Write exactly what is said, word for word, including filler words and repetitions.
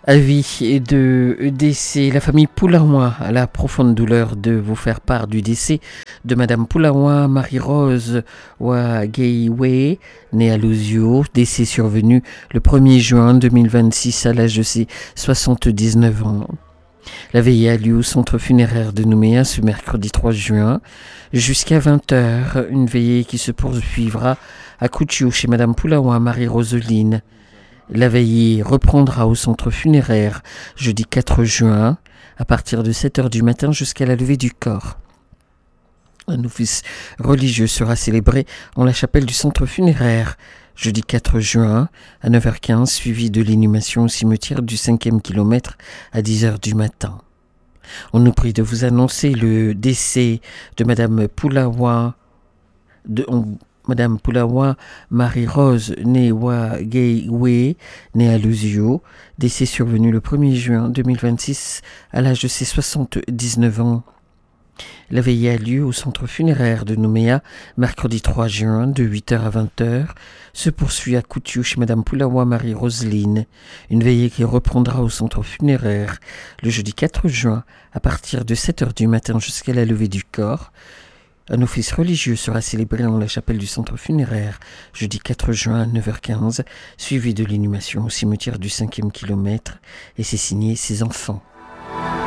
Avis de décès. La famille Poulaoua a la profonde douleur de vous faire part du décès de Madame Poulaoua Marie-Rose Wageiwe, née à Luzio, décès survenu le premier juin deux mille vingt-six à l'âge de ses soixante-dix-neuf ans. La veillée a lieu au centre funéraire de Nouméa ce mercredi trois juin jusqu'à vingt heures. Une veillée qui se poursuivra à Koutchou chez Madame Poulaoua Marie-Roseline. La veillée reprendra au centre funéraire jeudi quatre juin à partir de sept heures du matin jusqu'à la levée du corps. Un office religieux sera célébré en la chapelle du centre funéraire jeudi quatre juin à neuf heures quinze, suivi de l'inhumation au cimetière du cinquième kilomètre à dix heures du matin. On nous prie de vous annoncer le décès de Madame Poulaoua, de, on, Madame Poulaoua Marie-Rose née Wageiwe, née à Luzio, décès survenu le premier juin deux mille vingt-six à l'âge de ses soixante-dix-neuf ans. La veillée a lieu au centre funéraire de Nouméa, mercredi trois juin, de huit heures à vingt heures, se poursuit à Koutiou chez Madame Poulaoua Marie-Roseline. Une veillée qui reprendra au centre funéraire le jeudi quatre juin, à partir de sept heures du matin jusqu'à la levée du corps. Un office religieux sera célébré en la chapelle du centre funéraire jeudi quatre juin à neuf heures quinze, suivi de l'inhumation au cimetière du cinquième kilomètre, et c'est signé ses enfants.